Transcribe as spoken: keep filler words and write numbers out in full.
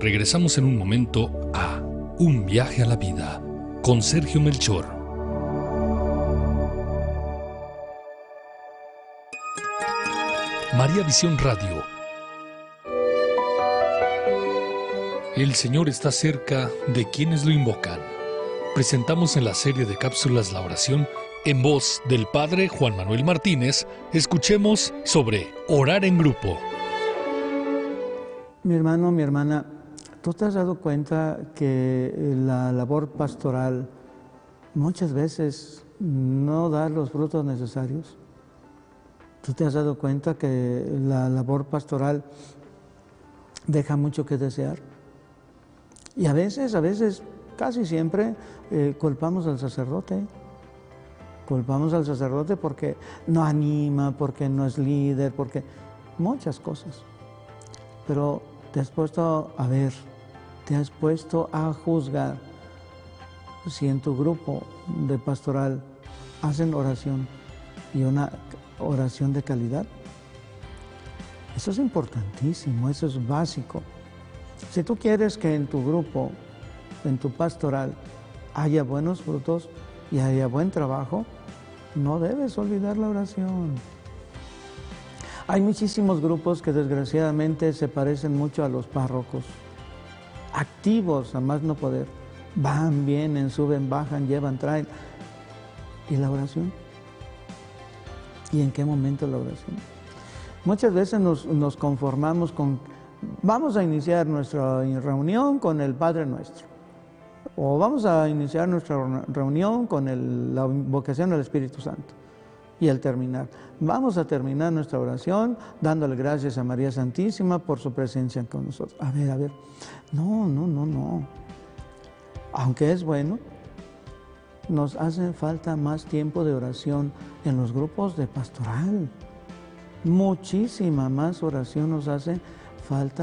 regresamos en un momento a Un viaje a la vida con Sergio Melchor. María Visión Radio. El Señor está cerca de quienes lo invocan. Presentamos en la serie de cápsulas La Oración en voz del Padre Juan Manuel Martínez. Escuchemos sobre orar en grupo. Mi hermano, mi hermana, ¿tú te has dado cuenta que la labor pastoral muchas veces no da los frutos necesarios? ¿Tú te has dado cuenta que la labor pastoral deja mucho que desear? Y a veces, a veces, casi siempre, eh, culpamos al sacerdote. Culpamos al sacerdote porque no anima, porque no es líder, porque muchas cosas. Pero te has puesto a ver, te has puesto a juzgar si en tu grupo de pastoral hacen oración y una oración de calidad. Eso es importantísimo, eso es básico. Si tú quieres que en tu grupo, en tu pastoral, haya buenos frutos y haya buen trabajo, no debes olvidar la oración. Hay muchísimos grupos que desgraciadamente se parecen mucho a los párrocos, activos a más no poder. Van, vienen, suben, bajan, llevan, traen. ¿Y la oración? ¿Y en qué momento la oración? Muchas veces nos, nos conformamos con, vamos a iniciar nuestra reunión con el Padre Nuestro, o vamos a iniciar nuestra reunión con el, la invocación del Espíritu Santo. Y al terminar, vamos a terminar nuestra oración dándole gracias a María Santísima por su presencia con nosotros. A ver, a ver, no, no, no, no. Aunque es bueno, nos hace falta más tiempo de oración en los grupos de pastoral. Muchísima más oración nos hace falta.